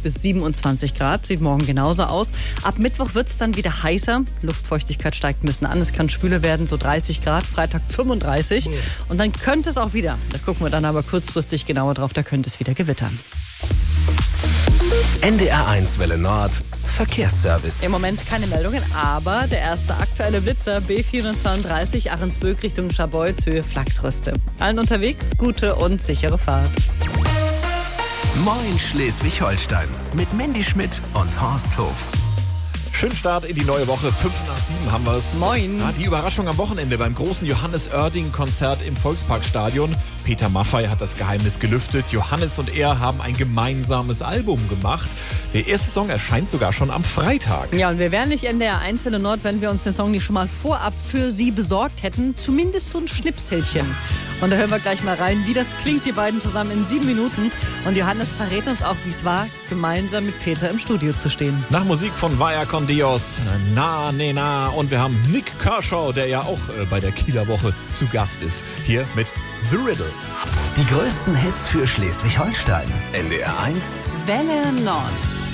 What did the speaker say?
bis 27 Grad. Sieht morgen genauso aus. Ab Mittwoch wird es dann wieder heißer. Luftfeuchtigkeit steigt ein bisschen an. Es kann schwüler werden, so 30 Grad. Freitag 35. Und dann könnte es auch wieder, da gucken wir dann aber kurzfristig genauer drauf, da könnte es wieder gewittern. NDR1 Welle Nord, Verkehrsservice. Im Moment keine Meldungen, aber der erste aktuelle Blitzer B432 Ahrensböck Richtung Scharbeutz, Höhe Flachsröste. Allen unterwegs, gute und sichere Fahrt. Moin Schleswig-Holstein mit Mandy Schmidt und Horst Hof. Schönen Start in die neue Woche. 5 nach 7 haben wir es. Moin. Ja, die Überraschung am Wochenende beim großen Johannes Oerding-Konzert im Volksparkstadion. Peter Maffay hat das Geheimnis gelüftet. Johannes und er haben ein gemeinsames Album gemacht. Der erste Song erscheint sogar schon am Freitag. Ja, und wir wären nicht NDR1 Welle Nord, wenn wir uns den Song nicht schon mal vorab für Sie besorgt hätten. Zumindest so ein Schnipselchen. Und da hören wir gleich mal rein, wie das klingt, die beiden zusammen in 7 Minuten. Und Johannes verrät uns auch, wie es war, gemeinsam mit Peter im Studio zu stehen. Nach Musik von Vaya con Dios, Na, ne, na. Und wir haben Nick Kershaw, der ja auch bei der Kieler Woche zu Gast ist. Hier mit The Riddle. Die größten Hits für Schleswig-Holstein. NDR1 Welle Nord.